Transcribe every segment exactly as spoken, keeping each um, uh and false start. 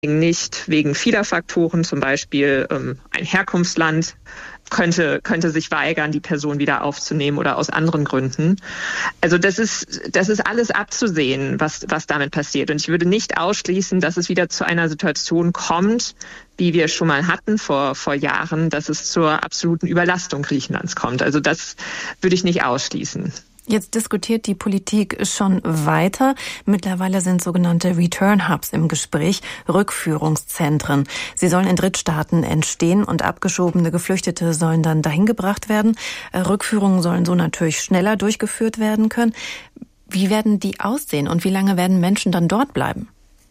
nicht wegen vieler Faktoren, zum Beispiel ähm, ein Herkunftsland könnte, könnte sich weigern, die Person wieder aufzunehmen oder aus anderen Gründen. Also das ist, das ist alles abzusehen, was, was damit passiert. Und ich würde nicht ausschließen, dass es wieder zu einer Situation kommt, wie wir schon mal hatten vor, vor Jahren, dass es zur absoluten Überlastung Griechenlands kommt. Also das würde ich nicht ausschließen. Jetzt diskutiert die Politik schon weiter. Mittlerweile sind sogenannte Return Hubs im Gespräch, Rückführungszentren. Sie sollen in Drittstaaten entstehen und abgeschobene Geflüchtete sollen dann dahin gebracht werden. Rückführungen sollen so natürlich schneller durchgeführt werden können. Wie werden die aussehen und wie lange werden Menschen dann dort bleiben?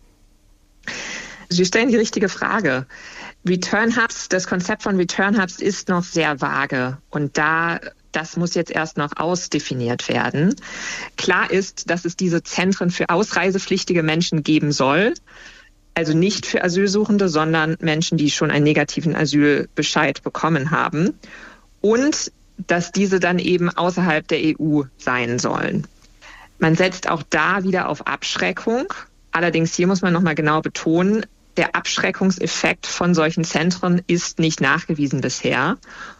Sie stellen die richtige Frage. Return Hubs, das Konzept von Return Hubs ist noch sehr vage und da Das muss jetzt erst noch ausdefiniert werden. Klar ist, dass es diese Zentren für ausreisepflichtige Menschen geben soll. Also nicht für Asylsuchende, sondern Menschen, die schon einen negativen Asylbescheid bekommen haben. Und dass diese dann eben außerhalb der E U sein sollen. Man setzt auch da wieder auf Abschreckung. Allerdings hier muss man nochmal genau betonen, der Abschreckungseffekt von solchen Zentren ist nicht nachgewiesen bisher.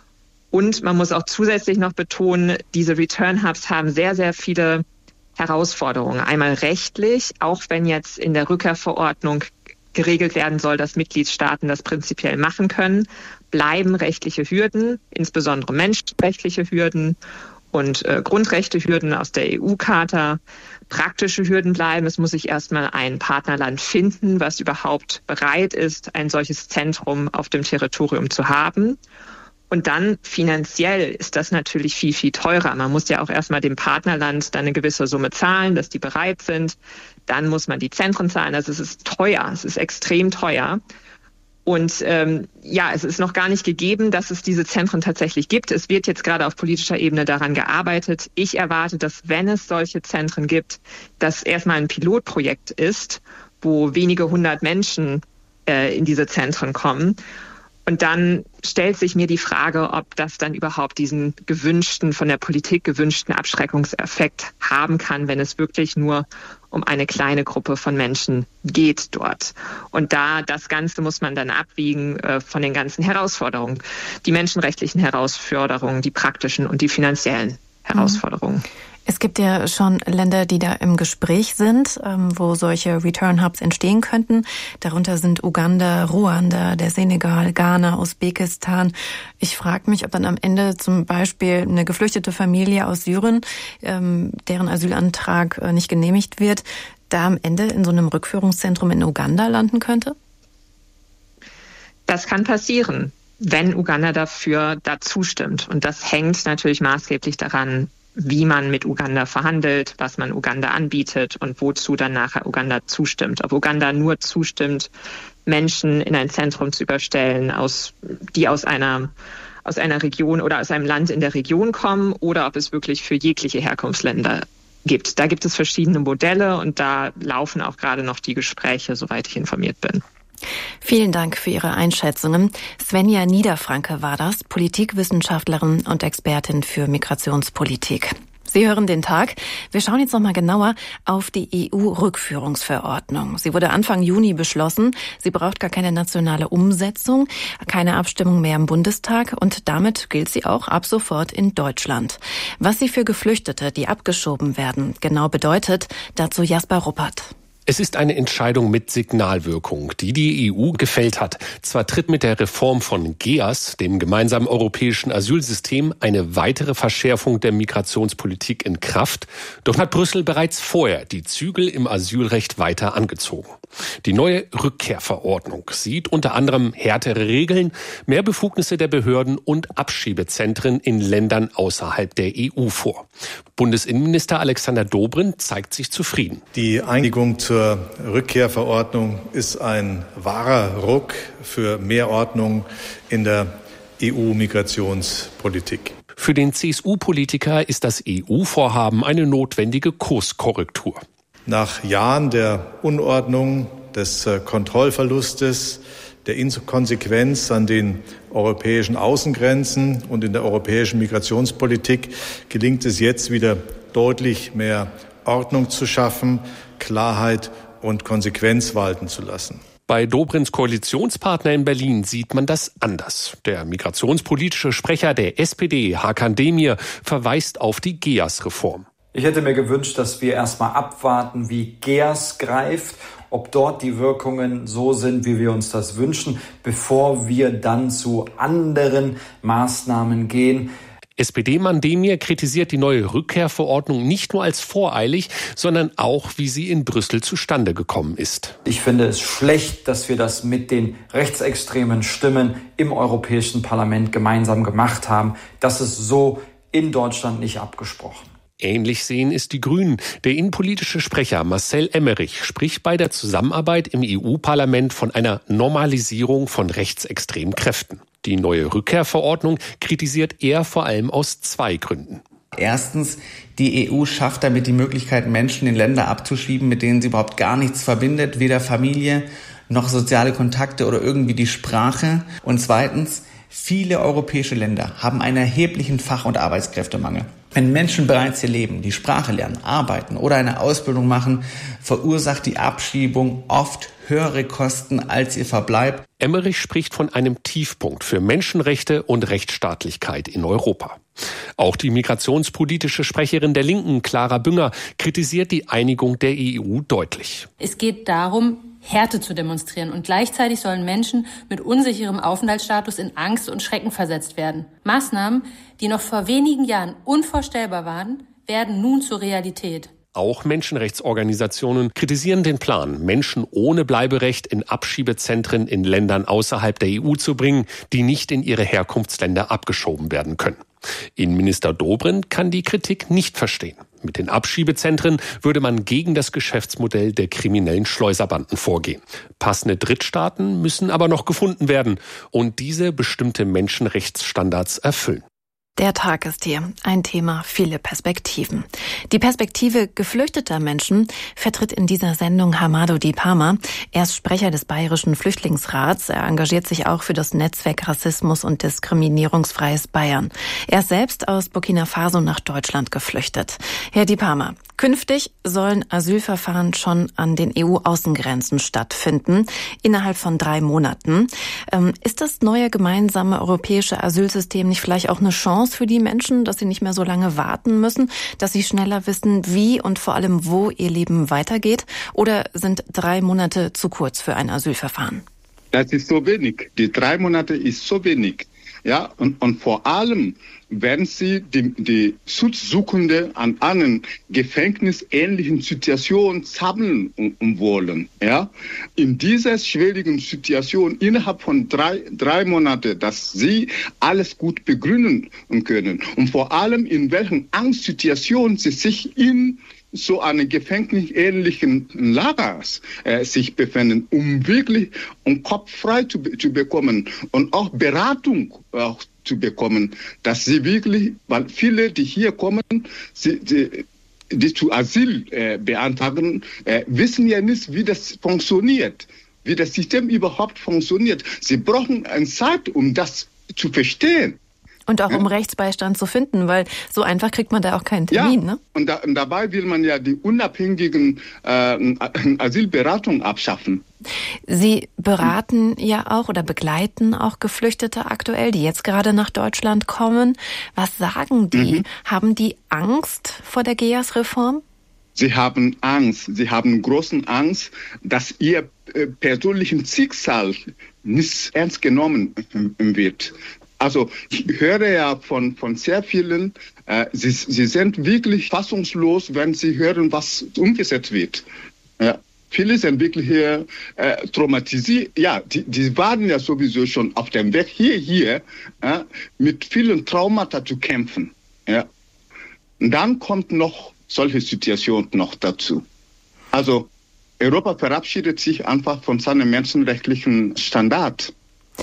Und man muss auch zusätzlich noch betonen, diese Return Hubs haben sehr, sehr viele Herausforderungen. Einmal rechtlich, auch wenn jetzt in der Rückkehrverordnung geregelt werden soll, dass Mitgliedstaaten das prinzipiell machen können, bleiben rechtliche Hürden, insbesondere menschenrechtliche Hürden und äh, Grundrechtehürden aus der E U-Charta. Praktische Hürden bleiben. Es muss sich erstmal ein Partnerland finden, was überhaupt bereit ist, ein solches Zentrum auf dem Territorium zu haben. Und dann finanziell ist das natürlich viel, viel teurer. Man muss ja auch erstmal dem Partnerland dann eine gewisse Summe zahlen, dass die bereit sind. Dann muss man die Zentren zahlen. Also es ist teuer, es ist extrem teuer. Und ähm, ja, es ist noch gar nicht gegeben, dass es diese Zentren tatsächlich gibt. Es wird jetzt gerade auf politischer Ebene daran gearbeitet. Ich erwarte, dass wenn es solche Zentren gibt, dass erstmal ein Pilotprojekt ist, wo wenige hundert Menschen äh, in diese Zentren kommen. Und dann stellt sich mir die Frage, ob das dann überhaupt diesen gewünschten, von der Politik gewünschten Abschreckungseffekt haben kann, wenn es wirklich nur um eine kleine Gruppe von Menschen geht dort. Und da das Ganze muss man dann abwiegen äh, von den ganzen Herausforderungen, die menschenrechtlichen Herausforderungen, die praktischen und die finanziellen Herausforderungen. Es gibt ja schon Länder, die da im Gespräch sind, wo solche Return Hubs entstehen könnten. Darunter sind Uganda, Ruanda, der Senegal, Ghana, Usbekistan. Ich frage mich, ob dann am Ende zum Beispiel eine geflüchtete Familie aus Syrien, deren Asylantrag nicht genehmigt wird, da am Ende in so einem Rückführungszentrum in Uganda landen könnte? Das kann passieren, wenn Uganda dafür da zustimmt. Und das hängt natürlich maßgeblich daran, wie man mit Uganda verhandelt, was man Uganda anbietet und wozu dann nachher Uganda zustimmt. Ob Uganda nur zustimmt, Menschen in ein Zentrum zu überstellen, aus, die aus einer, aus einer Region oder aus einem Land in der Region kommen, oder ob es wirklich für jegliche Herkunftsländer gibt. Da gibt es verschiedene Modelle und da laufen auch gerade noch die Gespräche, soweit ich informiert bin. Vielen Dank für Ihre Einschätzungen. Svenja Niederfranke war das, Politikwissenschaftlerin und Expertin für Migrationspolitik. Sie hören den Tag. Wir schauen jetzt noch mal genauer auf die E U-Rückführungsverordnung. Sie wurde Anfang Juni beschlossen. Sie braucht gar keine nationale Umsetzung, keine Abstimmung mehr im Bundestag und damit gilt sie auch ab sofort in Deutschland. Was sie für Geflüchtete, die abgeschoben werden, genau bedeutet, dazu Jasper Ruppert. Es ist eine Entscheidung mit Signalwirkung, die die E U gefällt hat. Zwar tritt mit der Reform von G E A S, dem gemeinsamen europäischen Asylsystem, eine weitere Verschärfung der Migrationspolitik in Kraft, doch hat Brüssel bereits vorher die Zügel im Asylrecht weiter angezogen. Die neue Rückkehrverordnung sieht unter anderem härtere Regeln, mehr Befugnisse der Behörden und Abschiebezentren in Ländern außerhalb der E U vor. Bundesinnenminister Alexander Dobrindt zeigt sich zufrieden. Die Einigung zur Rückkehrverordnung ist ein wahrer Ruck für mehr Ordnung in der E U-Migrationspolitik. Für den C S U-Politiker ist das E U-Vorhaben eine notwendige Kurskorrektur. Nach Jahren der Unordnung, des Kontrollverlustes, der Inkonsequenz an den europäischen Außengrenzen und in der europäischen Migrationspolitik gelingt es jetzt wieder deutlich mehr Ordnung zu schaffen, Klarheit und Konsequenz walten zu lassen. Bei Dobrins Koalitionspartner in Berlin sieht man das anders. Der migrationspolitische Sprecher der S P D, Hakan Demir, verweist auf die G E A S-Reform. Ich hätte mir gewünscht, dass wir erstmal abwarten, wie G E A S greift, ob dort die Wirkungen so sind, wie wir uns das wünschen, bevor wir dann zu anderen Maßnahmen gehen. S P D-Mann Demir kritisiert die neue Rückkehrverordnung nicht nur als voreilig, sondern auch, wie sie in Brüssel zustande gekommen ist. Ich finde es schlecht, dass wir das mit den rechtsextremen Stimmen im Europäischen Parlament gemeinsam gemacht haben. Das ist so in Deutschland nicht abgesprochen. Ähnlich sehen es die Grünen. Der innenpolitische Sprecher Marcel Emmerich spricht bei der Zusammenarbeit im E U-Parlament von einer Normalisierung von rechtsextremen Kräften. Die neue Rückkehrverordnung kritisiert er vor allem aus zwei Gründen. Erstens, die E U schafft damit die Möglichkeit, Menschen in Länder abzuschieben, mit denen sie überhaupt gar nichts verbindet, weder Familie noch soziale Kontakte oder irgendwie die Sprache. Und zweitens, viele europäische Länder haben einen erheblichen Fach- und Arbeitskräftemangel. Wenn Menschen bereits hier leben, die Sprache lernen, arbeiten oder eine Ausbildung machen, verursacht die Abschiebung oft höhere Kosten als ihr Verbleib. Emmerich spricht von einem Tiefpunkt für Menschenrechte und Rechtsstaatlichkeit in Europa. Auch die migrationspolitische Sprecherin der Linken, Clara Bünger, kritisiert die Einigung der E U deutlich. Es geht darum, Härte zu demonstrieren und gleichzeitig sollen Menschen mit unsicherem Aufenthaltsstatus in Angst und Schrecken versetzt werden. Maßnahmen, die noch vor wenigen Jahren unvorstellbar waren, werden nun zur Realität. Auch Menschenrechtsorganisationen kritisieren den Plan, Menschen ohne Bleiberecht in Abschiebezentren in Ländern außerhalb der E U zu bringen, die nicht in ihre Herkunftsländer abgeschoben werden können. Innenminister Dobrindt kann die Kritik nicht verstehen. Mit den Abschiebezentren würde man gegen das Geschäftsmodell der kriminellen Schleuserbanden vorgehen. Passende Drittstaaten müssen aber noch gefunden werden und diese bestimmte Menschenrechtsstandards erfüllen. Der Tag ist hier. Ein Thema, viele Perspektiven. Die Perspektive geflüchteter Menschen vertritt in dieser Sendung Hamado Dipama. Er ist Sprecher des Bayerischen Flüchtlingsrats. Er engagiert sich auch für das Netzwerk Rassismus und Diskriminierungsfreies Bayern. Er ist selbst aus Burkina Faso nach Deutschland geflüchtet. Herr Dipama, künftig sollen Asylverfahren schon an den E U-Außengrenzen stattfinden, innerhalb von drei Monaten. Ähm, ist das neue gemeinsame europäische Asylsystem nicht vielleicht auch eine Chance für die Menschen, dass sie nicht mehr so lange warten müssen, dass sie schneller wissen, wie und vor allem wo ihr Leben weitergeht? Oder sind drei Monate zu kurz für ein Asylverfahren? Das ist so wenig. Die drei Monate ist so wenig. Ja, und, und vor allem, wenn Sie die, die Schutzsuchende an einer gefängnisähnlichen Situation sammeln wollen, ja, in dieser schwierigen Situation innerhalb von drei, drei Monaten, dass Sie alles gut begründen können und vor allem in welchen Angstsituationen Sie sich in so einen gefängnisähnlichen Lager äh, sich befinden, um wirklich um Kopf frei zu, zu bekommen und auch Beratung auch zu bekommen, dass sie wirklich, weil viele, die hier kommen, sie, die, die zu Asyl äh, beantragen, äh, wissen ja nicht, wie das funktioniert, wie das System überhaupt funktioniert. Sie brauchen eine Zeit, um das zu verstehen. Und auch um Rechtsbeistand zu finden, weil so einfach kriegt man da auch keinen Termin. Ja, ne? Und, da, und dabei will man ja die unabhängigen äh, Asylberatung abschaffen. Sie beraten ja auch oder begleiten auch Geflüchtete aktuell, die jetzt gerade nach Deutschland kommen. Was sagen die? Mhm. Haben die Angst vor der G E A S-Reform? Sie haben Angst. Sie haben großen Angst, dass ihr äh, persönliches Schicksal nicht ernst genommen wird. Also ich höre ja von, von sehr vielen, äh, sie, sie sind wirklich fassungslos, wenn sie hören, was umgesetzt wird. Ja, viele sind wirklich hier äh, traumatisiert. Ja, die, die waren ja sowieso schon auf dem Weg hier, hier äh, mit vielen Traumata zu kämpfen. Ja. Und dann kommt noch solche Situationen noch dazu. Also Europa verabschiedet sich einfach von seinem menschenrechtlichen Standard.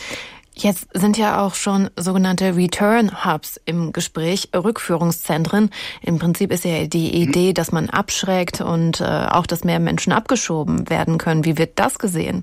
Jetzt sind ja auch schon sogenannte Return Hubs im Gespräch, Rückführungszentren. Im Prinzip ist ja die Idee, dass man abschreckt und äh, auch, dass mehr Menschen abgeschoben werden können. Wie wird das gesehen?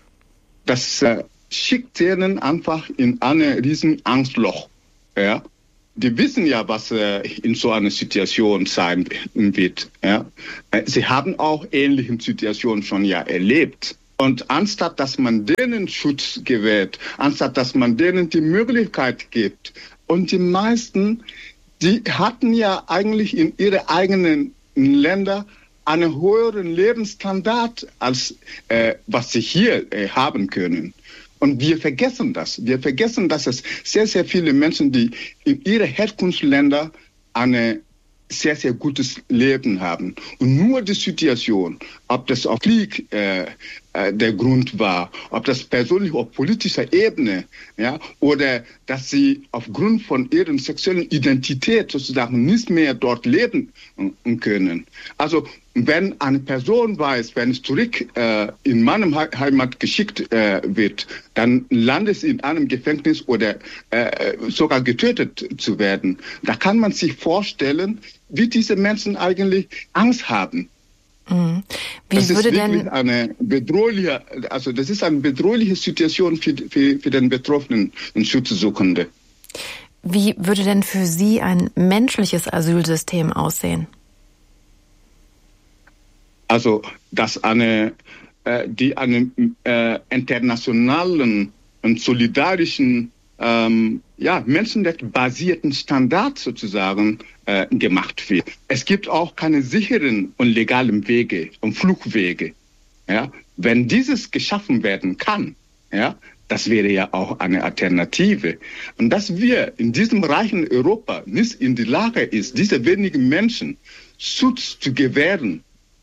Das äh, schickt denen einfach in ein riesen Angstloch. Ja? Die wissen ja, was äh, in so einer Situation sein wird. Ja? Äh, sie haben auch ähnliche Situationen schon ja erlebt. Und anstatt dass man denen Schutz gewährt, anstatt dass man denen die Möglichkeit gibt, und die meisten, die hatten ja eigentlich in ihren eigenen Ländern einen höheren Lebensstandard, als äh, was sie hier äh, haben können. Und wir vergessen das. Wir vergessen, dass es sehr, sehr viele Menschen, die in ihren Herkunftsländern eine sehr, sehr gutes Leben haben. Und nur die Situation, ob das auf Krieg äh, äh, der Grund war, ob das persönlich auf politischer Ebene, ja, oder dass sie aufgrund von ihrer sexuellen Identität sozusagen nicht mehr dort leben äh, können. Also wenn eine Person weiß, wenn es zurück äh, in meinem Heimat geschickt äh, wird, dann landet es in einem Gefängnis oder äh, sogar getötet zu werden. Da kann man sich vorstellen, wie diese Menschen eigentlich Angst haben. Mhm. Wie das würde ist wirklich denn eine bedrohliche, also das ist eine bedrohliche Situation für, für, für den Betroffenen und Schutzsuchende. Wie würde denn für Sie ein menschliches Asylsystem aussehen? Also, dass eine, äh, die einen äh, internationalen und solidarischen, ähm, ja, menschenrechtsbasierten Standard sozusagen äh, gemacht wird. Es gibt auch keine sicheren und legalen Wege und Fluchtwege. Ja, wenn dieses geschaffen werden kann, ja, das wäre ja auch eine Alternative. Und dass wir in diesem reichen Europa nicht in die Lage ist, diese wenigen Menschen Schutz zu gewähren,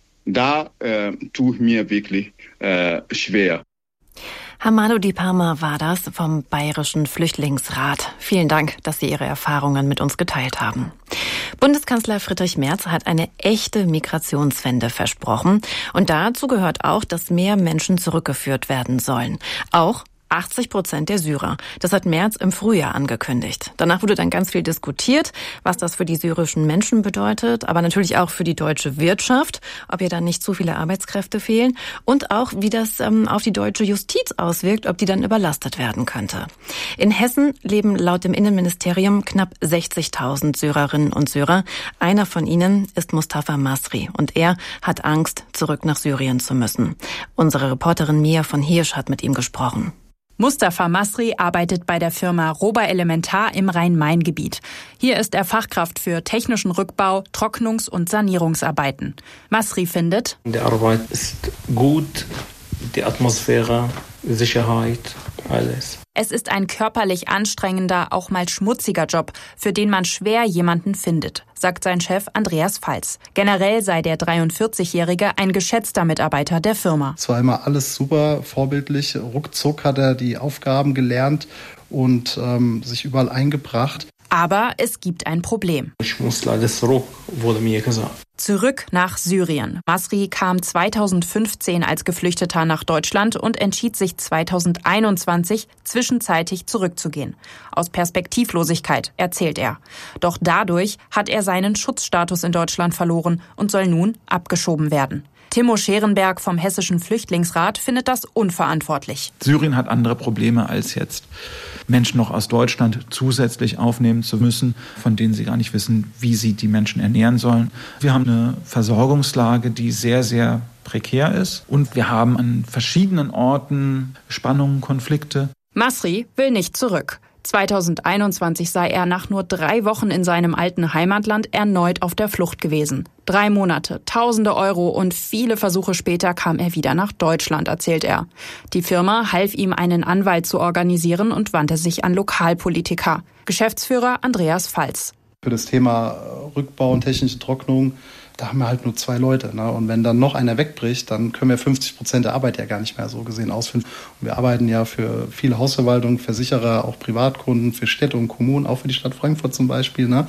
da äh, tue ich mir wirklich äh, schwer. Hammadou Diparma war das vom Bayerischen Flüchtlingsrat. Vielen Dank, dass Sie Ihre Erfahrungen mit uns geteilt haben. Bundeskanzler Friedrich Merz hat eine echte Migrationswende versprochen. Und dazu gehört auch, dass mehr Menschen zurückgeführt werden sollen. Auch achtzig Prozent der Syrer. Das hat Merz im Frühjahr angekündigt. Danach wurde dann ganz viel diskutiert, was das für die syrischen Menschen bedeutet, aber natürlich auch für die deutsche Wirtschaft, ob ihr dann nicht zu viele Arbeitskräfte fehlen und auch, wie das ähm, auf die deutsche Justiz auswirkt, ob die dann überlastet werden könnte. In Hessen leben laut dem Innenministerium knapp sechzigtausend Syrerinnen und Syrer. Einer von ihnen ist Mustafa Masri und er hat Angst, zurück nach Syrien zu müssen. Unsere Reporterin Mia von Hirsch hat mit ihm gesprochen. Mustafa Masri arbeitet bei der Firma Roba Elementar im Rhein-Main-Gebiet. Hier ist er Fachkraft für technischen Rückbau, Trocknungs- und Sanierungsarbeiten. Masri findet: Die Arbeit ist gut, die Atmosphäre, Sicherheit, alles. Es ist ein körperlich anstrengender, auch mal schmutziger Job, für den man schwer jemanden findet, sagt sein Chef Andreas Pfalz. Generell sei der dreiundvierzigjährige ein geschätzter Mitarbeiter der Firma. Es war immer alles super vorbildlich. Ruckzuck hat er die Aufgaben gelernt und ähm, sich überall eingebracht. Aber es gibt ein Problem. Ich muss leider zurück, wurde mir gesagt. Zurück nach Syrien. Masri kam zweitausendfünfzehn als Geflüchteter nach Deutschland und entschied sich zweitausendeinundzwanzig zwischenzeitig zurückzugehen. Aus Perspektivlosigkeit, erzählt er. Doch dadurch hat er seinen Schutzstatus in Deutschland verloren und soll nun abgeschoben werden. Timo Scherenberg vom Hessischen Flüchtlingsrat findet das unverantwortlich. Syrien hat andere Probleme als jetzt Menschen noch aus Deutschland zusätzlich aufnehmen zu müssen, von denen sie gar nicht wissen, wie sie die Menschen ernähren sollen. Wir haben eine Versorgungslage, die sehr, sehr prekär ist. Und wir haben an verschiedenen Orten Spannungen, Konflikte. Masri will nicht zurück. zweitausendeinundzwanzig sei er nach nur drei Wochen in seinem alten Heimatland erneut auf der Flucht gewesen. Drei Monate, tausende Euro und viele Versuche später kam er wieder nach Deutschland, erzählt er. Die Firma half ihm, einen Anwalt zu organisieren und wandte sich an Lokalpolitiker. Geschäftsführer Andreas Pfalz. Für das Thema Rückbau und technische Trocknung, da haben wir halt nur zwei Leute. Ne? Und wenn dann noch einer wegbricht, dann können wir fünfzig Prozent der Arbeit ja gar nicht mehr so gesehen ausführen. Und wir arbeiten ja für viele Hausverwaltungen, Versicherer, auch Privatkunden, für Städte und Kommunen, auch für die Stadt Frankfurt zum Beispiel. Ne?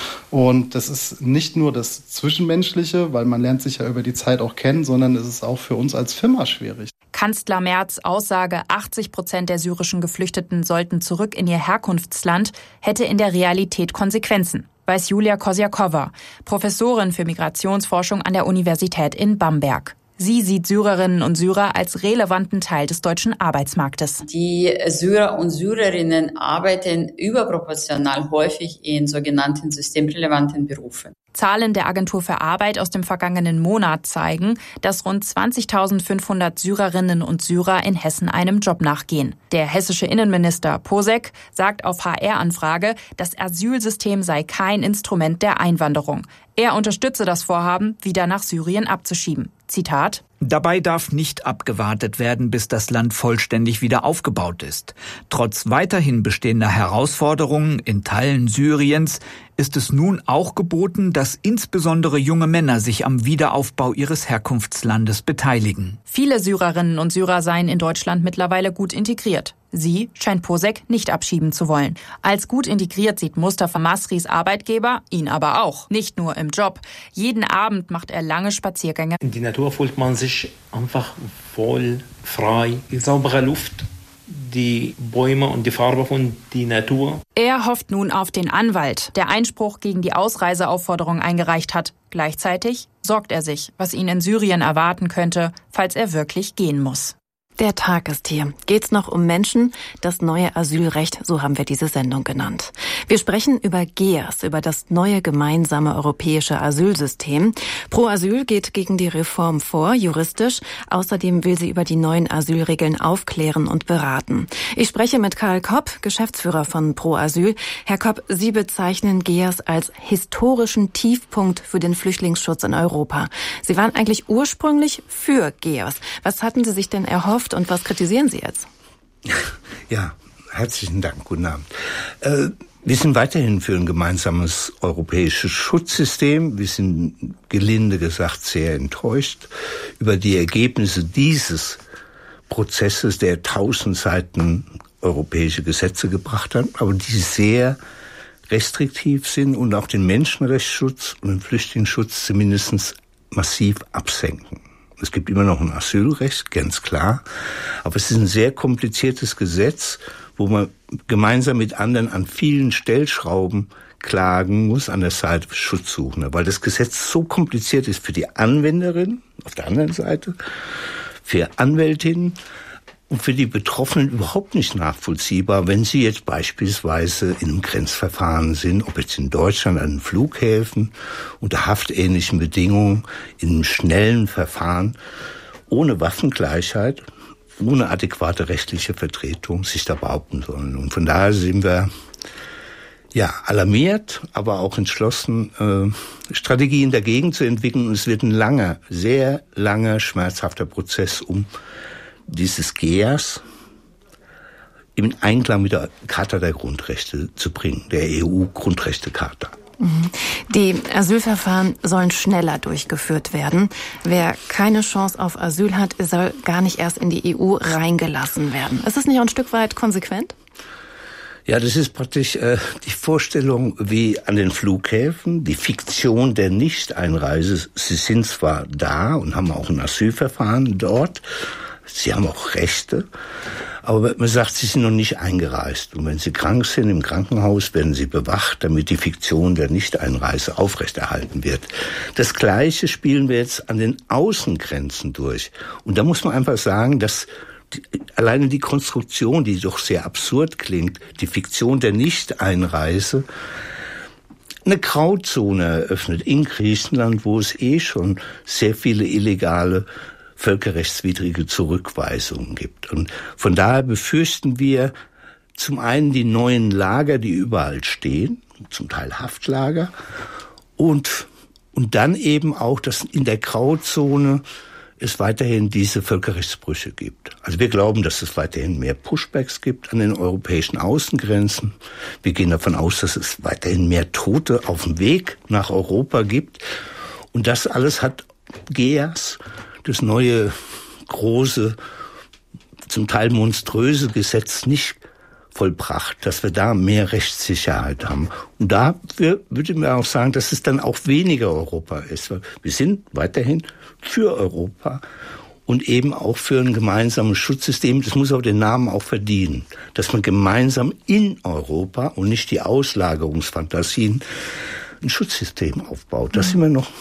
Und das ist nicht nur das Zwischenmenschliche, weil man lernt sich ja über die Zeit auch kennen, sondern es ist auch für uns als Firma schwierig. Kanzler Merz' Aussage, achtzig Prozent der syrischen Geflüchteten sollten zurück in ihr Herkunftsland, hätte in der Realität Konsequenzen, weiß Julia Kosiakova, Professorin für Migrationsforschung an der Universität in Bamberg. Sie sieht Syrerinnen und Syrer als relevanten Teil des deutschen Arbeitsmarktes. Die Syrer und Syrerinnen arbeiten überproportional häufig in sogenannten systemrelevanten Berufen. Zahlen der Agentur für Arbeit aus dem vergangenen Monat zeigen, dass rund zwanzigtausendfünfhundert Syrerinnen und Syrer in Hessen einem Job nachgehen. Der hessische Innenminister Posek sagt auf H R-Anfrage, das Asylsystem sei kein Instrument der Einwanderung. Er unterstütze das Vorhaben, wieder nach Syrien abzuschieben. Zitat: Dabei darf nicht abgewartet werden, bis das Land vollständig wieder aufgebaut ist. Trotz weiterhin bestehender Herausforderungen in Teilen Syriens ist es nun auch geboten, dass insbesondere junge Männer sich am Wiederaufbau ihres Herkunftslandes beteiligen. Viele Syrerinnen und Syrer seien in Deutschland mittlerweile gut integriert. Sie scheint Posek nicht abschieben zu wollen. Als gut integriert sieht Mustafa Masris Arbeitgeber ihn aber auch. Nicht nur im Job. Jeden Abend macht er lange Spaziergänge. In die Natur fühlt man sich einfach voll frei. Die saubere Luft, die Bäume und die Farbe von der Natur. Er hofft nun auf den Anwalt, der Einspruch gegen die Ausreiseaufforderung eingereicht hat. Gleichzeitig sorgt er sich, was ihn in Syrien erwarten könnte, falls er wirklich gehen muss. Der Tag ist hier. Geht's noch um Menschen? Das neue Asylrecht, so haben wir diese Sendung genannt. Wir sprechen über G E A S, über das neue gemeinsame europäische Asylsystem. Pro Asyl geht gegen die Reform vor, juristisch. Außerdem will sie über die neuen Asylregeln aufklären und beraten. Ich spreche mit Karl Kopp, Geschäftsführer von Pro Asyl. Herr Kopp, Sie bezeichnen G E A S als historischen Tiefpunkt für den Flüchtlingsschutz in Europa. Sie waren eigentlich ursprünglich für G E A S. Was hatten Sie sich denn erhofft? Und was kritisieren Sie jetzt? Ja, herzlichen Dank. Guten Abend. Äh, wir sind weiterhin für ein gemeinsames europäisches Schutzsystem. Wir sind gelinde gesagt sehr enttäuscht über die Ergebnisse dieses Prozesses, der tausend Seiten europäische Gesetze gebracht hat, aber die sehr restriktiv sind und auch den Menschenrechtsschutz und den Flüchtlingsschutz zumindest massiv absenken. Es gibt immer noch ein Asylrecht, ganz klar. Aber es ist ein sehr kompliziertes Gesetz, wo man gemeinsam mit anderen an vielen Stellschrauben klagen muss an der Seite des Schutzsuchenden. Weil das Gesetz so kompliziert ist für die Anwenderin auf der anderen Seite, für Anwältinnen und für die Betroffenen überhaupt nicht nachvollziehbar, wenn sie jetzt beispielsweise in einem Grenzverfahren sind, ob jetzt in Deutschland an den Flughäfen unter haftähnlichen Bedingungen, in einem schnellen Verfahren, ohne Waffengleichheit, ohne adäquate rechtliche Vertretung sich da behaupten sollen. Und von daher sind wir ja alarmiert, aber auch entschlossen, äh, Strategien dagegen zu entwickeln. Und es wird ein langer, sehr langer, schmerzhafter Prozess, um dieses G E A S im Einklang mit der Charta der Grundrechte zu bringen, der E U-Grundrechtecharta. Die Asylverfahren sollen schneller durchgeführt werden. Wer keine Chance auf Asyl hat, soll gar nicht erst in die E U reingelassen werden. Ist das nicht auch ein Stück weit konsequent? Ja, das ist praktisch äh, die Vorstellung wie an den Flughäfen, die Fiktion der Nichteinreise. Sie sind zwar da und haben auch ein Asylverfahren dort, sie haben auch Rechte, aber man sagt, sie sind noch nicht eingereist. Und wenn sie krank sind im Krankenhaus, werden sie bewacht, damit die Fiktion der Nichteinreise aufrechterhalten wird. Das Gleiche spielen wir jetzt an den Außengrenzen durch. Und da muss man einfach sagen, dass die, alleine die Konstruktion, die doch sehr absurd klingt, die Fiktion der Nichteinreise, eine Grauzone eröffnet in Griechenland, wo es eh schon sehr viele illegale völkerrechtswidrige Zurückweisungen gibt. Und von daher befürchten wir zum einen die neuen Lager, die überall stehen, zum Teil Haftlager, und, und dann eben auch, dass in der Grauzone es weiterhin diese Völkerrechtsbrüche gibt. Also wir glauben, dass es weiterhin mehr Pushbacks gibt an den europäischen Außengrenzen. Wir gehen davon aus, dass es weiterhin mehr Tote auf dem Weg nach Europa gibt. Und das alles hat G E A S, das neue, große, zum Teil monströse Gesetz nicht vollbracht, dass wir da mehr Rechtssicherheit haben. Und da würde man auch sagen, dass es dann auch weniger Europa ist. Wir sind weiterhin für Europa und eben auch für ein gemeinsames Schutzsystem. Das muss auch den Namen auch verdienen, dass man gemeinsam in Europa und nicht die Auslagerungsfantasien ein Schutzsystem aufbaut. Das sind wir noch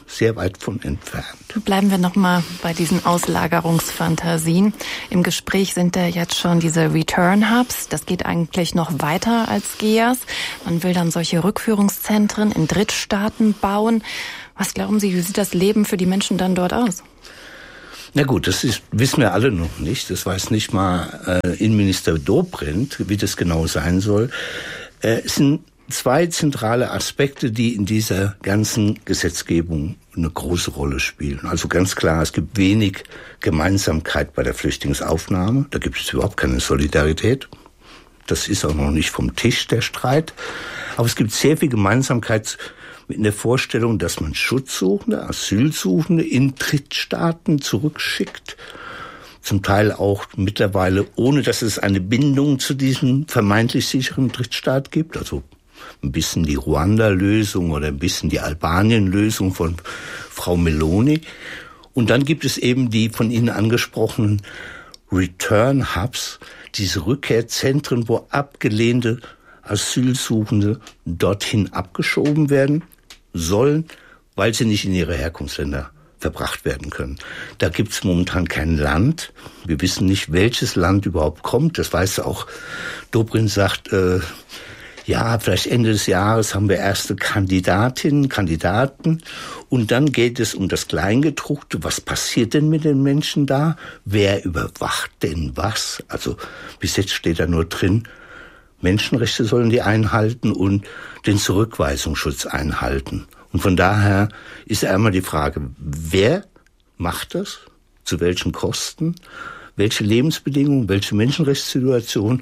sehr weit von entfernt. Bleiben wir nochmal bei diesen Auslagerungsfantasien. Im Gespräch sind da jetzt schon diese Return-Hubs. Das geht eigentlich noch weiter als G E A S. Man will dann solche Rückführungszentren in Drittstaaten bauen. Was glauben Sie, wie sieht das Leben für die Menschen dann dort aus? Na gut, das ist, wissen wir alle noch nicht. Das weiß nicht mal äh, Innenminister Dobrindt, wie das genau sein soll. Äh, es sind zwei zentrale Aspekte, die in dieser ganzen Gesetzgebung eine große Rolle spielen. Also ganz klar, es gibt wenig Gemeinsamkeit bei der Flüchtlingsaufnahme. Da gibt es überhaupt keine Solidarität. Das ist auch noch nicht vom Tisch, der Streit. Aber es gibt sehr viel Gemeinsamkeit in der Vorstellung, dass man Schutzsuchende, Asylsuchende in Drittstaaten zurückschickt. Zum Teil auch mittlerweile, ohne dass es eine Bindung zu diesem vermeintlich sicheren Drittstaat gibt. Also ein bisschen die Ruanda-Lösung oder ein bisschen die Albanien-Lösung von Frau Meloni. Und dann gibt es eben die von Ihnen angesprochenen Return-Hubs, diese Rückkehrzentren, wo abgelehnte Asylsuchende dorthin abgeschoben werden sollen, weil sie nicht in ihre Herkunftsländer verbracht werden können. Da gibt es momentan kein Land. Wir wissen nicht, welches Land überhaupt kommt. Das weiß auch Dobrindt sagt, äh, ja, vielleicht Ende des Jahres haben wir erste Kandidatinnen, Kandidaten. Und dann geht es um das Kleingedruckte. Was passiert denn mit den Menschen da? Wer überwacht denn was? Also bis jetzt steht da nur drin, Menschenrechte sollen die einhalten und den Zurückweisungsschutz einhalten. Und von daher ist einmal die Frage, wer macht das? Zu welchen Kosten? Welche Lebensbedingungen? Welche Menschenrechtssituation?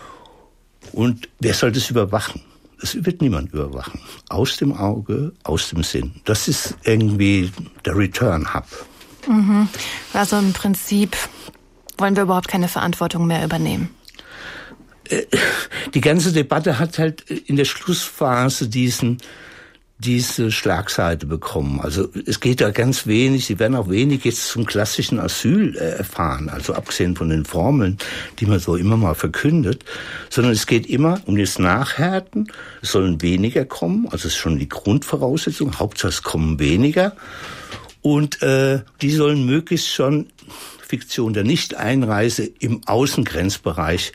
Und wer soll das überwachen? Es wird niemand überwachen. Aus dem Auge, aus dem Sinn. Das ist irgendwie der Return Hub. Mhm. Also im Prinzip wollen wir überhaupt keine Verantwortung mehr übernehmen. Die ganze Debatte hat halt in der Schlussphase diesen, diese Schlagseite bekommen. Also es geht da ganz wenig, Sie werden auch wenig jetzt zum klassischen Asyl erfahren, also abgesehen von den Formeln, die man so immer mal verkündet, sondern es geht immer um das Nachhärten. Es sollen weniger kommen, also es ist schon die Grundvoraussetzung, Hauptsache es kommen weniger. Und äh, die sollen möglichst schon, Fiktion der Nichteinreise, im Außengrenzbereich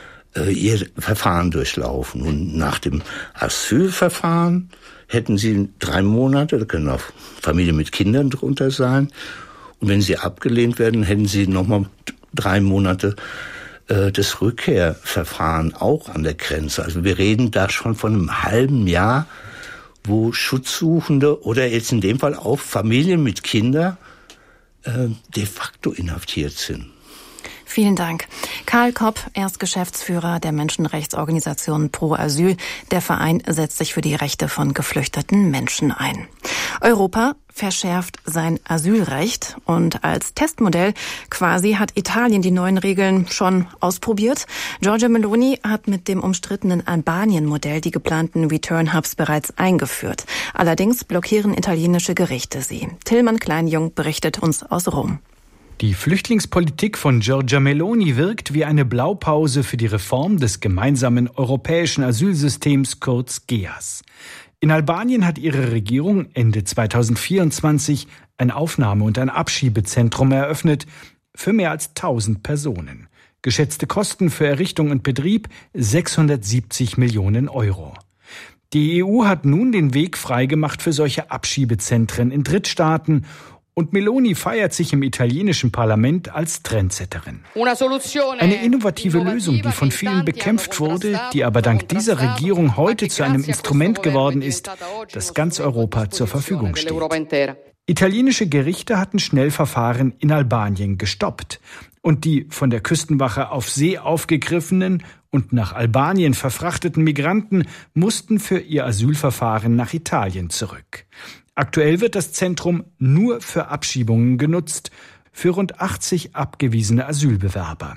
ihr Verfahren durchlaufen. Und nach dem Asylverfahren hätten sie drei Monate, da können auch Familien mit Kindern drunter sein. Und wenn sie abgelehnt werden, hätten sie nochmal drei Monate äh, das Rückkehrverfahren auch an der Grenze. Also wir reden da schon von einem halben Jahr, wo Schutzsuchende oder jetzt in dem Fall auch Familien mit Kindern äh, de facto inhaftiert sind. Vielen Dank. Karl Kopp, er ist Geschäftsführer der Menschenrechtsorganisation Pro Asyl. Der Verein setzt sich für die Rechte von geflüchteten Menschen ein. Europa verschärft sein Asylrecht und als Testmodell quasi hat Italien die neuen Regeln schon ausprobiert. Giorgia Meloni hat mit dem umstrittenen Albanien-Modell die geplanten Return-Hubs bereits eingeführt. Allerdings blockieren italienische Gerichte sie. Tillmann Kleinjung berichtet uns aus Rom. Die Flüchtlingspolitik von Giorgia Meloni wirkt wie eine Blaupause für die Reform des gemeinsamen europäischen Asylsystems, kurz G E A S. In Albanien hat ihre Regierung Ende zweitausendvierundzwanzig ein Aufnahme- und ein Abschiebezentrum eröffnet für mehr als tausend Personen. Geschätzte Kosten für Errichtung und Betrieb sechshundertsiebzig Millionen Euro. Die E U hat nun den Weg freigemacht für solche Abschiebezentren in Drittstaaten. Und Meloni feiert sich im italienischen Parlament als Trendsetterin. Eine innovative Lösung, die von vielen bekämpft wurde, die aber dank dieser Regierung heute zu einem Instrument geworden ist, das ganz Europa zur Verfügung steht. Italienische Gerichte hatten Schnellverfahren in Albanien gestoppt. Und die von der Küstenwache auf See aufgegriffenen und nach Albanien verfrachteten Migranten mussten für ihr Asylverfahren nach Italien zurück. Aktuell wird das Zentrum nur für Abschiebungen genutzt, für rund achtzig abgewiesene Asylbewerber.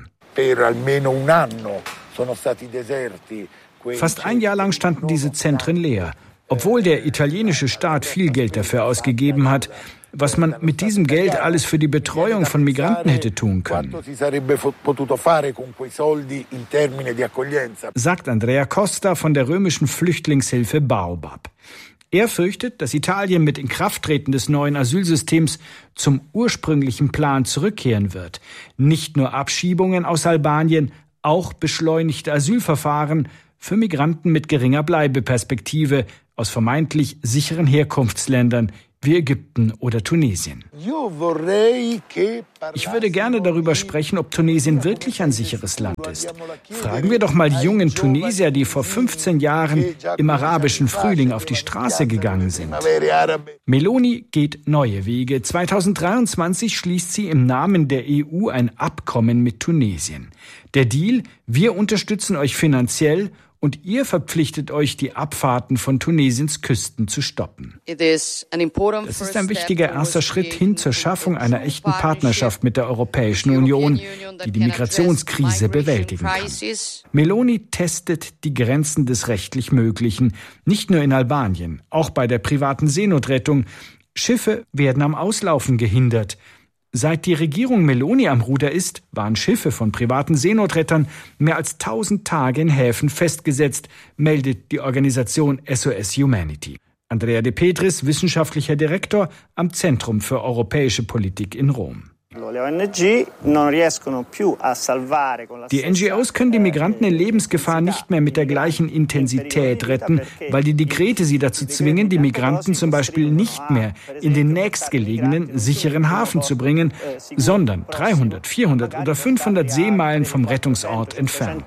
Fast ein Jahr lang standen diese Zentren leer, obwohl der italienische Staat viel Geld dafür ausgegeben hat, was man mit diesem Geld alles für die Betreuung von Migranten hätte tun können. Sagt Andrea Costa von der römischen Flüchtlingshilfe Baobab. Er fürchtet, dass Italien mit Inkrafttreten des neuen Asylsystems zum ursprünglichen Plan zurückkehren wird. Nicht nur Abschiebungen aus Albanien, auch beschleunigte Asylverfahren für Migranten mit geringer Bleibeperspektive aus vermeintlich sicheren Herkunftsländern wie Ägypten oder Tunesien. Ich würde gerne darüber sprechen, ob Tunesien wirklich ein sicheres Land ist. Fragen wir doch mal die jungen Tunesier, die vor fünfzehn Jahren im arabischen Frühling auf die Straße gegangen sind. Meloni geht neue Wege. zweitausenddreiundzwanzig schließt sie im Namen der E U ein Abkommen mit Tunesien. Der Deal: Wir unterstützen euch finanziell und ihr verpflichtet euch, die Abfahrten von Tunesiens Küsten zu stoppen. Das ist ein wichtiger erster Schritt hin zur Schaffung einer echten Partnerschaft mit der Europäischen Union, die die Migrationskrise bewältigen kann. Meloni testet die Grenzen des rechtlich Möglichen, nicht nur in Albanien, auch bei der privaten Seenotrettung. Schiffe werden am Auslaufen gehindert. Seit die Regierung Meloni am Ruder ist, waren Schiffe von privaten Seenotrettern mehr als tausend Tage in Häfen festgesetzt, meldet die Organisation S O S Humanity. Andrea De Petris, wissenschaftlicher Direktor am Zentrum für europäische Politik in Rom. Die N G Os können die Migranten in Lebensgefahr nicht mehr mit der gleichen Intensität retten, weil die Dekrete sie dazu zwingen, die Migranten zum Beispiel nicht mehr in den nächstgelegenen sicheren Hafen zu bringen, sondern dreihundert, vierhundert oder fünfhundert Seemeilen vom Rettungsort entfernt.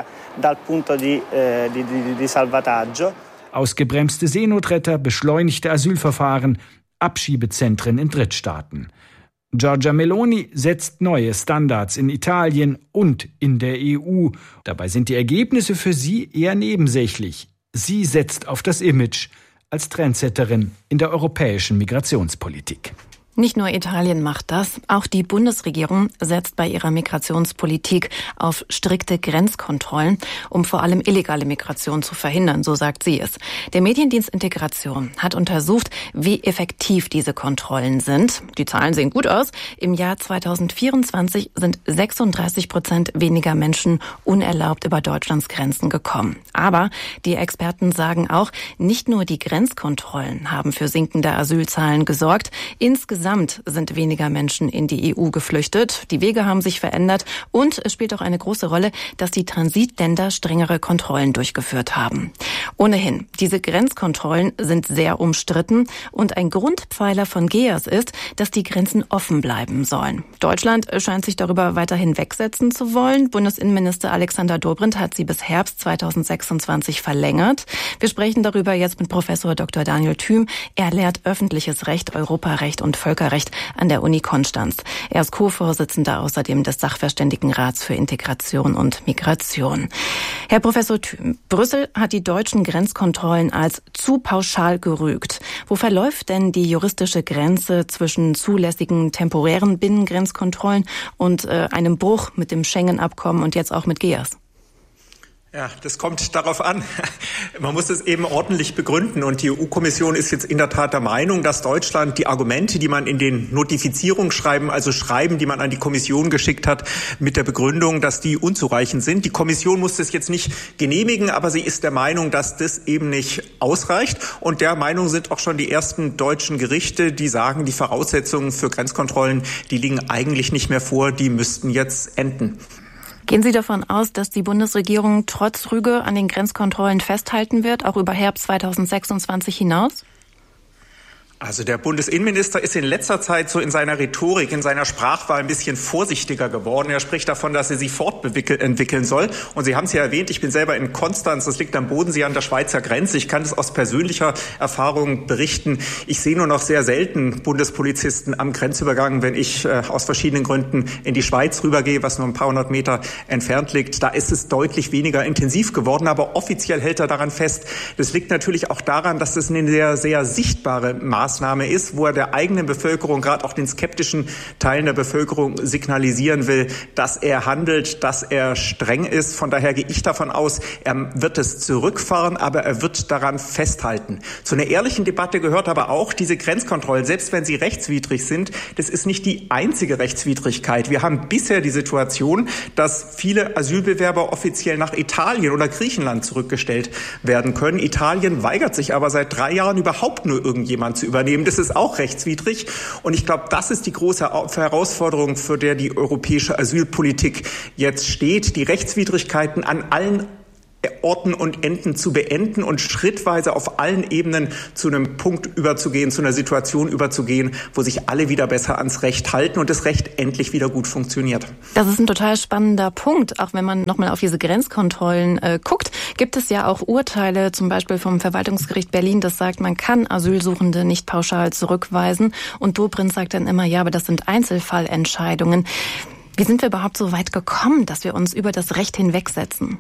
Ausgebremste Seenotretter, beschleunigte Asylverfahren, Abschiebezentren in Drittstaaten. Giorgia Meloni setzt neue Standards in Italien und in der E U. Dabei sind die Ergebnisse für sie eher nebensächlich. Sie setzt auf das Image als Trendsetterin in der europäischen Migrationspolitik. Nicht nur Italien macht das, auch die Bundesregierung setzt bei ihrer Migrationspolitik auf strikte Grenzkontrollen, um vor allem illegale Migration zu verhindern, so sagt sie es. Der Mediendienst Integration hat untersucht, wie effektiv diese Kontrollen sind. Die Zahlen sehen gut aus. Im Jahr zweitausendvierundzwanzig sind sechsunddreißig Prozent weniger Menschen unerlaubt über Deutschlands Grenzen gekommen. Aber die Experten sagen auch, nicht nur die Grenzkontrollen haben für sinkende Asylzahlen gesorgt. Insgesamt Insgesamt sind weniger Menschen in die E U geflüchtet. Die Wege haben sich verändert und es spielt auch eine große Rolle, dass die Transitländer strengere Kontrollen durchgeführt haben. Ohnehin, diese Grenzkontrollen sind sehr umstritten und ein Grundpfeiler von G E A S ist, dass die Grenzen offen bleiben sollen. Deutschland scheint sich darüber weiterhin wegsetzen zu wollen. Bundesinnenminister Alexander Dobrindt hat sie bis Herbst zweitausendsechsundzwanzig verlängert. Wir sprechen darüber jetzt mit Professor Doktor Daniel Thüm. Er lehrt öffentliches Recht, Europarecht und Völkerrecht an der Uni Konstanz. Er ist Co-Vorsitzender außerdem des Sachverständigenrats für Integration und Migration. Herr Professor Thüm, Brüssel hat die deutschen Grenzkontrollen als zu pauschal gerügt. Wo verläuft denn die juristische Grenze zwischen zulässigen temporären Binnengrenzkontrollen und äh, einem Bruch mit dem Schengen-Abkommen und jetzt auch mit G E A S? Ja, das kommt darauf an. Man muss es eben ordentlich begründen. Und die E U-Kommission ist jetzt in der Tat der Meinung, dass Deutschland die Argumente, die man in den Notifizierungsschreiben, also Schreiben, die man an die Kommission geschickt hat, mit der Begründung, dass die unzureichend sind. Die Kommission muss das jetzt nicht genehmigen, aber sie ist der Meinung, dass das eben nicht ausreicht. Und der Meinung sind auch schon die ersten deutschen Gerichte, die sagen, die Voraussetzungen für Grenzkontrollen, die liegen eigentlich nicht mehr vor, die müssten jetzt enden. Gehen Sie davon aus, dass die Bundesregierung trotz Rüge an den Grenzkontrollen festhalten wird, auch über Herbst zweitausendsechsundzwanzig hinaus? Also der Bundesinnenminister ist in letzter Zeit so in seiner Rhetorik, in seiner Sprachwahl ein bisschen vorsichtiger geworden. Er spricht davon, dass er sich fortentwickeln soll. Und Sie haben es ja erwähnt, ich bin selber in Konstanz, das liegt am Bodensee an der Schweizer Grenze. Ich kann es aus persönlicher Erfahrung berichten. Ich sehe nur noch sehr selten Bundespolizisten am Grenzübergang, wenn ich äh, aus verschiedenen Gründen in die Schweiz rübergehe, was nur ein paar hundert Meter entfernt liegt. Da ist es deutlich weniger intensiv geworden, aber offiziell hält er daran fest. Das liegt natürlich auch daran, dass es eine sehr, sehr sichtbare Maßnahme Maßnahme ist, wo er der eigenen Bevölkerung, gerade auch den skeptischen Teilen der Bevölkerung signalisieren will, dass er handelt, dass er streng ist. Von daher gehe ich davon aus, er wird es zurückfahren, aber er wird daran festhalten. Zu einer ehrlichen Debatte gehört aber auch diese Grenzkontrollen, selbst wenn sie rechtswidrig sind. Das ist nicht die einzige Rechtswidrigkeit. Wir haben bisher die Situation, dass viele Asylbewerber offiziell nach Italien oder Griechenland zurückgestellt werden können. Italien weigert sich aber seit drei Jahren überhaupt nur irgendjemand zu übernehmen. Das ist auch rechtswidrig. Und ich glaube, das ist die große Herausforderung, für der die europäische Asylpolitik jetzt steht, die Rechtswidrigkeiten an allen Orten und Enden zu beenden und schrittweise auf allen Ebenen zu einem Punkt überzugehen, zu einer Situation überzugehen, wo sich alle wieder besser ans Recht halten und das Recht endlich wieder gut funktioniert. Das ist ein total spannender Punkt. Auch wenn man nochmal auf diese Grenzkontrollen äh, guckt, gibt es ja auch Urteile, zum Beispiel vom Verwaltungsgericht Berlin, das sagt, man kann Asylsuchende nicht pauschal zurückweisen. Und Dobrindt sagt dann immer, ja, aber das sind Einzelfallentscheidungen. Wie sind wir überhaupt so weit gekommen, dass wir uns über das Recht hinwegsetzen?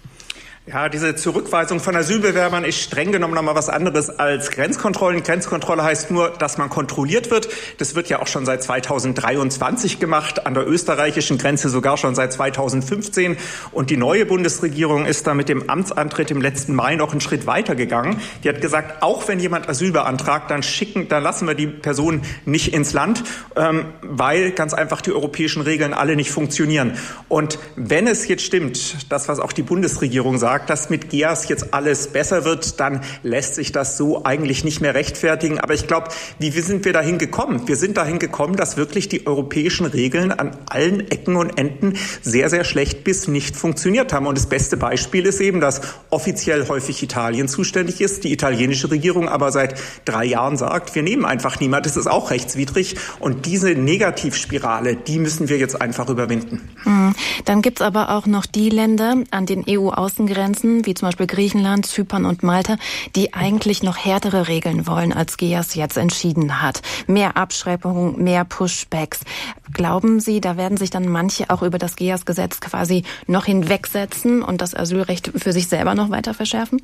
Ja, diese Zurückweisung von Asylbewerbern ist streng genommen nochmal was anderes als Grenzkontrollen. Grenzkontrolle heißt nur, dass man kontrolliert wird. Das wird ja auch schon seit zweitausenddreiundzwanzig gemacht, an der österreichischen Grenze sogar schon seit zweitausendfünfzehn. Und die neue Bundesregierung ist da mit dem Amtsantritt im letzten Mai noch einen Schritt weiter gegangen. Die hat gesagt, auch wenn jemand Asyl beantragt, dann schicken, dann lassen wir die Person nicht ins Land, ähm, weil ganz einfach die europäischen Regeln alle nicht funktionieren. Und wenn es jetzt stimmt, das, was auch die Bundesregierung sagt, dass mit G E A S jetzt alles besser wird, dann lässt sich das so eigentlich nicht mehr rechtfertigen. Aber ich glaube, wie, wie sind wir dahin gekommen? Wir sind dahin gekommen, dass wirklich die europäischen Regeln an allen Ecken und Enden sehr, sehr schlecht bis nicht funktioniert haben. Und das beste Beispiel ist eben, dass offiziell häufig Italien zuständig ist, die italienische Regierung aber seit drei Jahren sagt, wir nehmen einfach niemand. Das ist auch rechtswidrig. Und diese Negativspirale, die müssen wir jetzt einfach überwinden. Dann gibt es aber auch noch die Länder an den E U-Außengrenzen, wie zum Beispiel Griechenland, Zypern und Malta, die eigentlich noch härtere Regeln wollen, als G E A S jetzt entschieden hat. Mehr Abschreckung, mehr Pushbacks. Glauben Sie, da werden sich dann manche auch über das G E A S-Gesetz quasi noch hinwegsetzen und das Asylrecht für sich selber noch weiter verschärfen?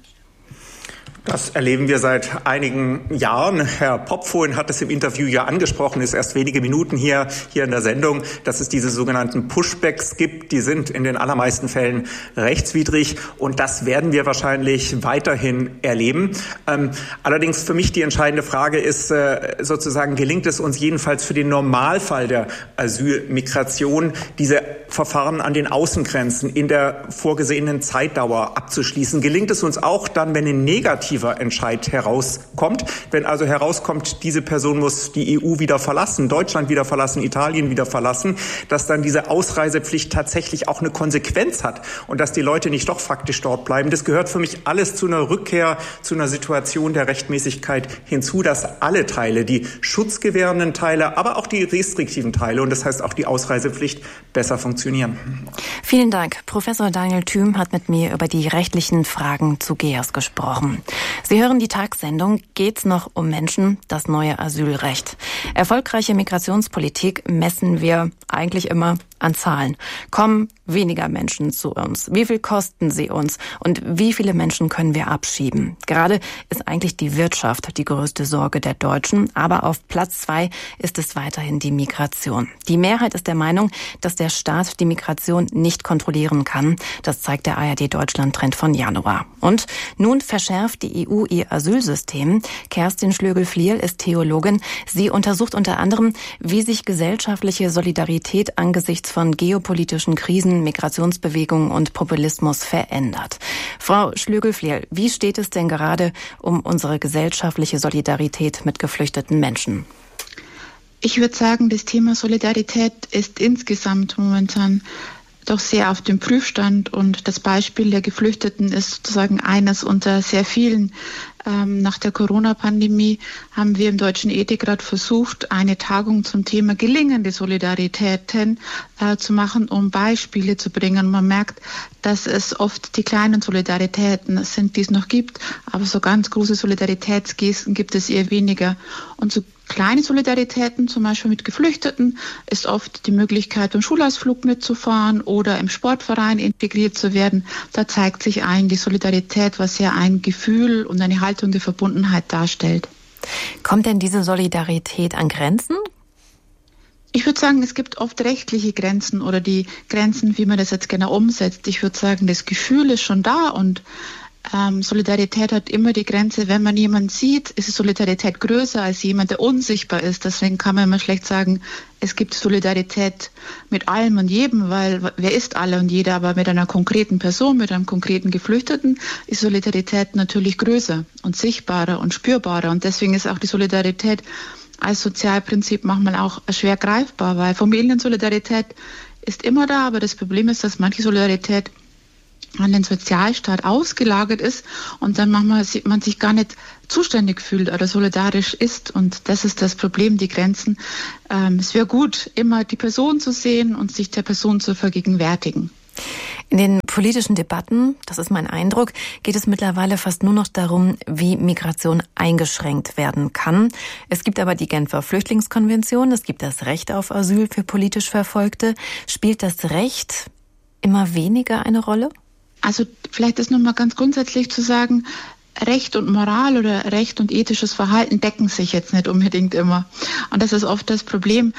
Das erleben wir seit einigen Jahren. Herr Popfohlen hat es im Interview ja angesprochen, ist erst wenige Minuten hier, hier in der Sendung, dass es diese sogenannten Pushbacks gibt. Die sind in den allermeisten Fällen rechtswidrig und das werden wir wahrscheinlich weiterhin erleben. Ähm, allerdings für mich die entscheidende Frage ist äh, sozusagen, gelingt es uns jedenfalls für den Normalfall der Asylmigration, diese Verfahren an den Außengrenzen in der vorgesehenen Zeitdauer abzuschließen? Gelingt es uns auch dann, wenn ein negativer Entscheid herauskommt, wenn also herauskommt, diese Person muss die E U wieder verlassen, Deutschland wieder verlassen, Italien wieder verlassen, dass dann diese Ausreisepflicht tatsächlich auch eine Konsequenz hat und dass die Leute nicht doch faktisch dort bleiben. Das gehört für mich alles zu einer Rückkehr, zu einer Situation der Rechtmäßigkeit hinzu, dass alle Teile, die schutzgewährenden Teile, aber auch die restriktiven Teile, und das heißt auch die Ausreisepflicht, besser funktionieren. Vielen Dank. Professor Daniel Thüm hat mit mir über die rechtlichen Fragen zu G E A S gesprochen. Sie hören die Tagssendung. Geht's noch um Menschen? Das neue Asylrecht. Erfolgreiche Migrationspolitik messen wir eigentlich immer an Zahlen. Kommen weniger Menschen zu uns? Wie viel kosten sie uns? Und wie viele Menschen können wir abschieben? Gerade ist eigentlich die Wirtschaft die größte Sorge der Deutschen. Aber auf Platz zwei ist es weiterhin die Migration. Die Mehrheit ist der Meinung, dass der Staat die Migration nicht kontrollieren kann. Das zeigt der A R D-Deutschland-Trend von Januar. Und nun verschärft die E U ihr Asylsystem. Kerstin Schlögel-Flierl ist Theologin. Sie untersucht unter anderem, wie sich gesellschaftliche Solidarität angesichts von geopolitischen Krisen, Migrationsbewegungen und Populismus verändert. Frau Schlögel-Flierl, wie steht es denn gerade um unsere gesellschaftliche Solidarität mit geflüchteten Menschen? Ich würde sagen, das Thema Solidarität ist insgesamt momentan doch sehr auf dem Prüfstand und das Beispiel der Geflüchteten ist sozusagen eines unter sehr vielen. Ähm, nach der Corona-Pandemie haben wir im Deutschen Ethikrat versucht, eine Tagung zum Thema gelingende Solidaritäten äh, zu machen, um Beispiele zu bringen. Man merkt, dass es oft die kleinen Solidaritäten sind, die es noch gibt, aber so ganz große Solidaritätsgesten gibt es eher weniger. Und so kleine Solidaritäten, zum Beispiel mit Geflüchteten, ist oft die Möglichkeit, beim Schulausflug mitzufahren oder im Sportverein integriert zu werden. Da zeigt sich ein die Solidarität, was ja ein Gefühl und eine Haltung der Verbundenheit darstellt. Kommt denn diese Solidarität an Grenzen? Ich würde sagen, es gibt oft rechtliche Grenzen oder die Grenzen, wie man das jetzt genau umsetzt. Ich würde sagen, das Gefühl ist schon da und ähm, Solidarität hat immer die Grenze, wenn man jemanden sieht, ist Solidarität größer als jemand, der unsichtbar ist. Deswegen kann man immer schlecht sagen, es gibt Solidarität mit allem und jedem, weil wer ist alle und jeder, aber mit einer konkreten Person, mit einem konkreten Geflüchteten ist Solidarität natürlich größer und sichtbarer und spürbarer. Und deswegen ist auch die Solidarität als Sozialprinzip manchmal auch schwer greifbar, weil Familiensolidarität ist immer da, aber das Problem ist, dass manche Solidarität an den Sozialstaat ausgelagert ist und dann manchmal man sich gar nicht zuständig fühlt oder solidarisch ist. Und das ist das Problem, die Grenzen. Ähm, es wäre gut, immer die Person zu sehen und sich der Person zu vergegenwärtigen. In den politischen Debatten, das ist mein Eindruck, geht es mittlerweile fast nur noch darum, wie Migration eingeschränkt werden kann. Es gibt aber die Genfer Flüchtlingskonvention, es gibt das Recht auf Asyl für politisch Verfolgte. Spielt das Recht immer weniger eine Rolle? Also vielleicht ist nochmal ganz grundsätzlich zu sagen, Recht und Moral oder Recht und ethisches Verhalten decken sich jetzt nicht unbedingt immer. Und das ist oft das Problem,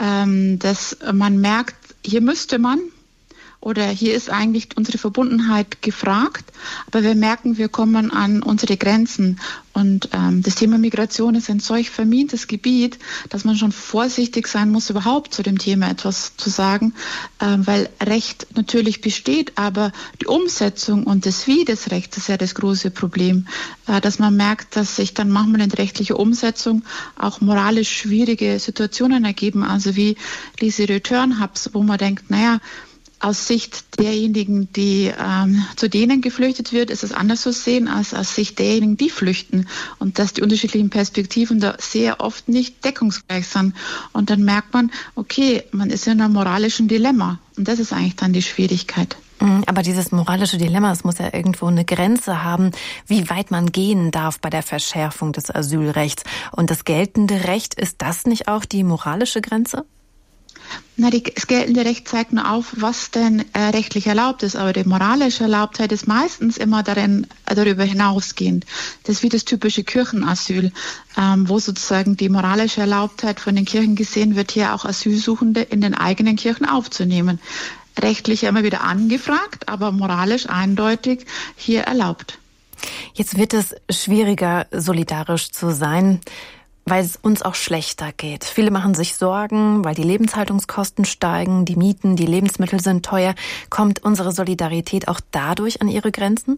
dass man merkt, hier müsste man oder hier ist eigentlich unsere Verbundenheit gefragt, aber wir merken, wir kommen an unsere Grenzen. Und ähm, das Thema Migration ist ein solch vermintes Gebiet, dass man schon vorsichtig sein muss, überhaupt zu dem Thema etwas zu sagen, äh, weil Recht natürlich besteht, aber die Umsetzung und das Wie des Rechts ist ja das große Problem, äh, dass man merkt, dass sich dann manchmal in rechtlicher Umsetzung auch moralisch schwierige Situationen ergeben, also wie diese Return-Hubs, wo man denkt, naja, aus Sicht derjenigen, die ähm, zu denen geflüchtet wird, ist es anders zu sehen als aus Sicht derjenigen, die flüchten. Und dass die unterschiedlichen Perspektiven da sehr oft nicht deckungsgleich sind. Und dann merkt man, okay, man ist in einem moralischen Dilemma. Und das ist eigentlich dann die Schwierigkeit. Aber dieses moralische Dilemma, es muss ja irgendwo eine Grenze haben, wie weit man gehen darf bei der Verschärfung des Asylrechts. Und das geltende Recht, ist das nicht auch die moralische Grenze? Na, die, das geltende Recht zeigt nur auf, was denn äh, rechtlich erlaubt ist, aber die moralische Erlaubtheit ist meistens immer darin, äh, darüber hinausgehend. Das ist wie das typische Kirchenasyl, ähm, wo sozusagen die moralische Erlaubtheit von den Kirchen gesehen wird, hier auch Asylsuchende in den eigenen Kirchen aufzunehmen. Rechtlich immer wieder angefragt, aber moralisch eindeutig hier erlaubt. Jetzt wird es schwieriger, solidarisch zu sein, weil es uns auch schlechter geht. Viele machen sich Sorgen, weil die Lebenshaltungskosten steigen, die Mieten, die Lebensmittel sind teuer. Kommt unsere Solidarität auch dadurch an ihre Grenzen?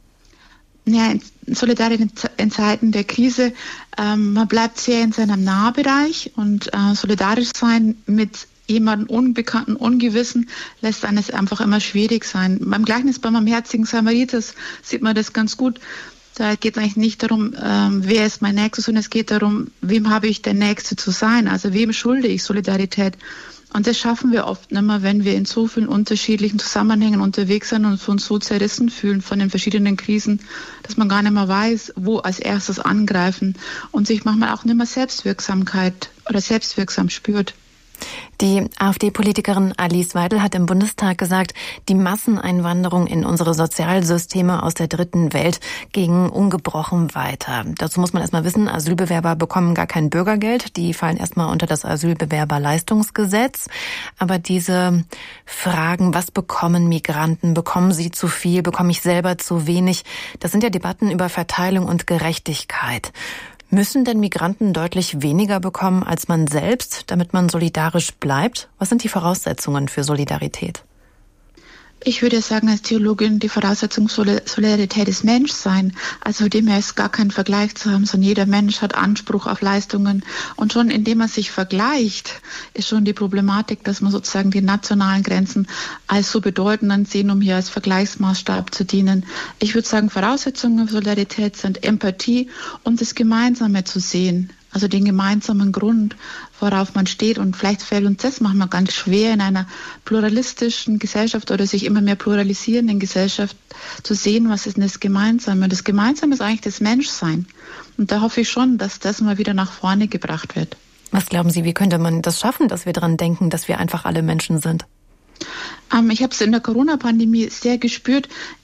Ja, Solidarität in Zeiten der Krise, ähm, man bleibt sehr in seinem Nahbereich und äh, solidarisch sein mit jemandem Unbekannten, Ungewissen lässt eines einfach immer schwierig sein. Beim Gleichnis beim barmherzigen Samariter sieht man das ganz gut. Da geht es eigentlich nicht darum, ähm, wer ist mein Nächster, sondern es geht darum, wem habe ich der Nächste zu sein, also wem schulde ich Solidarität. Und das schaffen wir oft nicht mehr, wenn wir in so vielen unterschiedlichen Zusammenhängen unterwegs sind und uns so zerrissen fühlen von den verschiedenen Krisen, dass man gar nicht mehr weiß, wo als erstes angreifen und sich manchmal auch nicht mehr Selbstwirksamkeit oder selbstwirksam spürt. Die AfD-Politikerin Alice Weidel hat im Bundestag gesagt, die Masseneinwanderung in unsere Sozialsysteme aus der dritten Welt ging ungebrochen weiter. Dazu muss man erstmal wissen, Asylbewerber bekommen gar kein Bürgergeld. Die fallen erstmal unter das Asylbewerberleistungsgesetz. Aber diese Fragen, was bekommen Migranten? Bekommen sie zu viel? Bekomme ich selber zu wenig? Das sind ja Debatten über Verteilung und Gerechtigkeit. Müssen denn Migranten deutlich weniger bekommen als man selbst, damit man solidarisch bleibt? Was sind die Voraussetzungen für Solidarität? Ich würde sagen, als Theologin, die Voraussetzung Solidarität ist Menschsein. Also dem her ist gar kein Vergleich zu haben, sondern jeder Mensch hat Anspruch auf Leistungen. Und schon indem man sich vergleicht, ist schon die Problematik, dass man sozusagen die nationalen Grenzen als so bedeutend ansehen, um hier als Vergleichsmaßstab zu dienen. Ich würde sagen, Voraussetzungen für Solidarität sind Empathie und das Gemeinsame zu sehen. Also den gemeinsamen Grund, worauf man steht. Und vielleicht fällt uns das manchmal ganz schwer, in einer pluralistischen Gesellschaft oder sich immer mehr pluralisierenden Gesellschaft zu sehen, was ist denn das Gemeinsame. Und das Gemeinsame ist eigentlich das Menschsein. Und da hoffe ich schon, dass das mal wieder nach vorne gebracht wird. Was glauben Sie, wie könnte man das schaffen, dass wir daran denken, dass wir einfach alle Menschen sind? Ähm, ich habe es in der Corona-Pandemie sehr gespürt.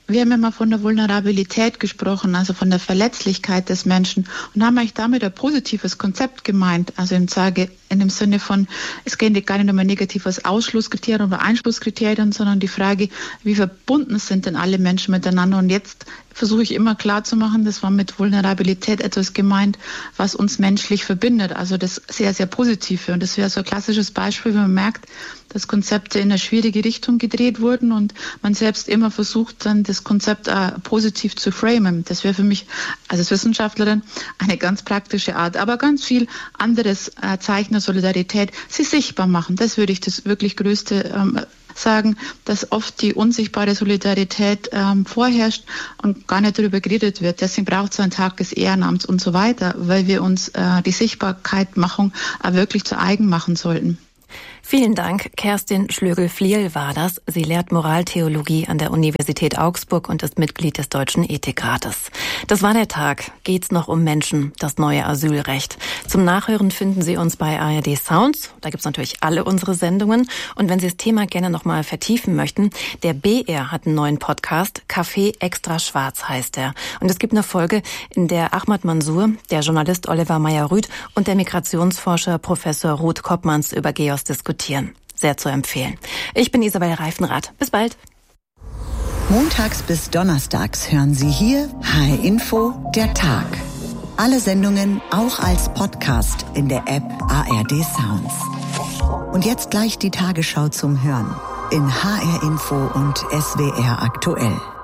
Wir haben immer von der Vulnerabilität gesprochen, also von der Verletzlichkeit des Menschen und haben eigentlich damit ein positives Konzept gemeint. Also im, Sage, in dem Sinne von, es geht gar nicht um ein negatives Ausschlusskriterium oder Einschlusskriterium, sondern die Frage, wie verbunden sind denn alle Menschen miteinander. Und jetzt versuche ich immer klarzumachen, das war mit Vulnerabilität etwas gemeint, was uns menschlich verbindet. Also das sehr, sehr Positive. Und das wäre so ein klassisches Beispiel, wenn man merkt, dass Konzepte in eine schwierige Richtung gedreht wurden und man selbst immer versucht, dann das Konzept äh, positiv zu framen. Das wäre für mich als Wissenschaftlerin eine ganz praktische Art. Aber ganz viel anderes äh, Zeichen der Solidarität, sie sichtbar machen. Das würde ich das wirklich größte ähm, sagen, dass oft die unsichtbare Solidarität ähm, vorherrscht und gar nicht darüber geredet wird. Deswegen braucht es einen Tag des Ehrenamts und so weiter, weil wir uns äh, die Sichtbarkeitmachung äh, wirklich zu eigen machen sollten. Vielen Dank. Kerstin Schlögel-Fliel war das. Sie lehrt Moraltheologie an der Universität Augsburg und ist Mitglied des Deutschen Ethikrates. Das war der Tag. Geht's noch um Menschen? Das neue Asylrecht. Zum Nachhören finden Sie uns bei A R D Sounds. Da gibt's natürlich alle unsere Sendungen. Und wenn Sie das Thema gerne nochmal vertiefen möchten, der B R hat einen neuen Podcast. Café Extra Schwarz heißt er. Und es gibt eine Folge, in der Ahmad Mansour, der Journalist Oliver Meyer-Rüth und der Migrationsforscher Professor Ruth Koppmanns über Geos diskutieren. Sehr zu empfehlen. Ich bin Isabel Reifenrath. Bis bald. Montags bis donnerstags hören Sie hier H R Info, der Tag. Alle Sendungen auch als Podcast in der App A R D Sounds. Und jetzt gleich die Tagesschau zum Hören in H R Info und S W R aktuell.